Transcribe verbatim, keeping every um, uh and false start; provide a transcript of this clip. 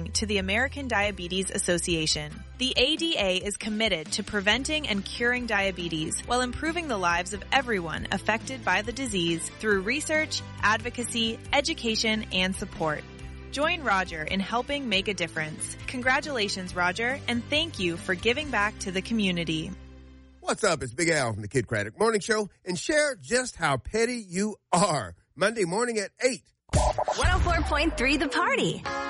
listening to the American Diabetes Association. The A D A is committed to preventing and curing diabetes while improving the lives of everyone affected by the disease through research, advocacy, education, and support. Join Roger in helping make a difference. Congratulations, Roger, and thank you for giving back to the community. What's up? It's Big Al from the Kid Craddock Morning Show, and share just how petty you are. Monday morning at eight. one oh four point three The Party.